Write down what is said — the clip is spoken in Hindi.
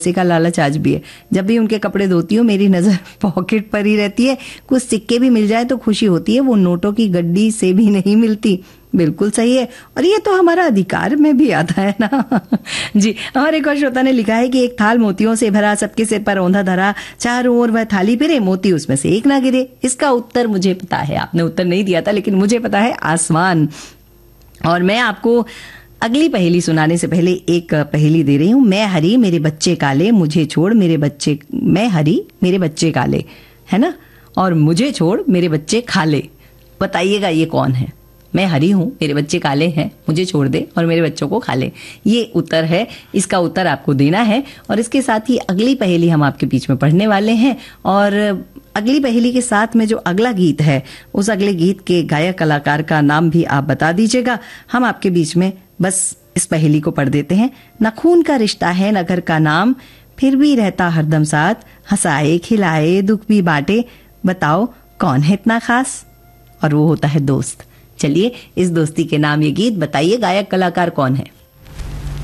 पैसे का लालच आज भी है। जब भी उनके कपड़े धोती हूँ मेरी नजर पॉकेट पर ही रहती है। कुछ सिक्के भी मिल जाए तो खुशी होती है, वो नोटों की गड्डी से भी नहीं मिलती। बिल्कुल सही है, और ये तो हमारा अधिकार में भी आता है ना। जी, और एक और श्रोता ने लिखा है कि एक थाल मोतियों से भरा, सबके सिर पर औंधा धरा, चारों ओर वह थाली फिरे, मोती उसमें से एक ना गिरे। इसका उत्तर मुझे पता है, आपने उत्तर नहीं दिया था लेकिन मुझे पता है, आसमान। और मैं आपको अगली पहेली सुनाने से पहले एक पहेली दे रही हूं। मैं हरी मेरे बच्चे काले, मुझे छोड़ मेरे बच्चे, मैं हरी मेरे बच्चे काले, है ना, और मुझे छोड़ मेरे बच्चे खाले। बताइएगा ये कौन है? मैं हरी हूं, मेरे बच्चे काले हैं, मुझे छोड़ दे और मेरे बच्चों को खा ले। ये उत्तर है, इसका उत्तर आपको देना है। और इसके साथ ही अगली पहेली हम आपके बीच में पढ़ने वाले हैं। और अगली पहेली के साथ में जो अगला गीत है, उस अगले गीत के गायक कलाकार का नाम भी आप बता दीजिएगा। हम आपके बीच में बस इस पहेली को पढ़ देते हैं। न खून का रिश्ता है न घर का नाम, फिर भी रहता हरदम साथ, हंसाए खिलाए दुख भी बांटे, बताओ कौन है इतना खास? और वो होता है दोस्त। चलिए, इस दोस्ती के नाम ये गीत, बताइए गायक कलाकार कौन है।